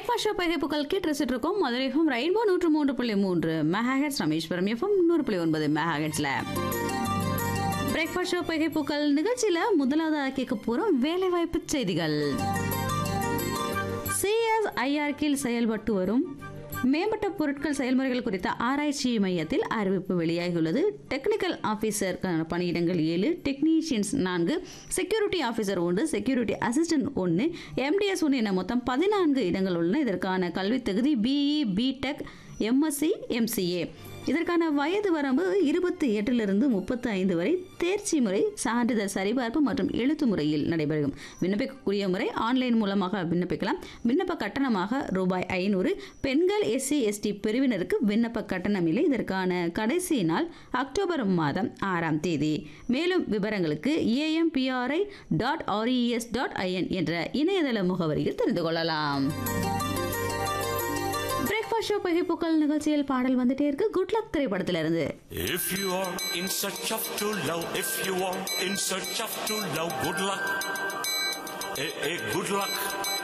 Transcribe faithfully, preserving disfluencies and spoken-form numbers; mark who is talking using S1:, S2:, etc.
S1: Breakfast show பகைப்புகள் கேட்டு ரசிட்டு இருக்கோம். Madurai FM rainbow நூற்று மூன்று புள்ளி மூன்று மெகாஹெட்ஸ், ராமேஸ்வரம் எஃப்எம் நூறு புள்ளி ஒன்பது மெகாஹெட்ஸ்ல பிரேக்ஃபாஸ்ட் ஷோ பகைப்புகள் நிகழ்ச்சியில முதலாவதாக கேட்க போறோம் வேலைவாய்ப்பு செய்திகள். சிஎஸ்ஐஆர் கீழ் செயல்பட்டு வரும் மேம்பட்ட பொருட்கள் செயல்முறைகள் குறித்த ஆராய்ச்சி மையத்தில் அறிவிப்பு வெளியாகியுள்ளது. டெக்னிக்கல் ஆஃபீஸர் பணியிடங்கள் ஏழு, டெக்னீஷியன்ஸ் நான்கு, செக்யூரிட்டி ஆஃபீஸர் ஒன்று, செக்யூரிட்டி அசிஸ்டன்ட் ஒன்று, எம்டிஎஸ் ஒன்று என மொத்தம் பதினான்கு இடங்கள் உள்ளன. இதற்கான கல்வி தகுதி பிஇ, பிடெக், எம்எஸ்சி, எம்சிஏ. இதற்கான வயது வரம்பு இருபத்தி எட்டிலிருந்து முப்பத்தி ஐந்து வரை. தேர்ச்சி முறை சான்றிதழ் சரிபார்ப்பு மற்றும் எழுத்து முறையில் நடைபெறும். விண்ணப்பிக்கக்கூடிய முறை ஆன்லைன் மூலமாக விண்ணப்பிக்கலாம். விண்ணப்ப கட்டணமாக ரூபாய் ஐநூறு. பெண்கள், எஸ்சி எஸ்டி பிரிவினருக்கு விண்ணப்ப கட்டணம் இல்லை. இதற்கான கடைசி நாள் அக்டோபர் மாதம் ஆறாம் தேதி. மேலும் விவரங்களுக்கு ஏஎம்பிஆர்ஐ டாட் ஆர்இஎஸ் டாட் ஐஎன் என்ற இணையதள முகவரியில் தெரிந்து கொள்ளலாம். பிரேக்ஃபாஸ்ட் ஷோ பகிப்புக்கள் நிகழ்ச்சியில் பாடல் வந்துட்டே இருக்கு. குட் லக் திரைப்படத்திலிருந்து.
S2: If you are in search of true love, if you are in search of true love, good luck. Eh, eh, good luck.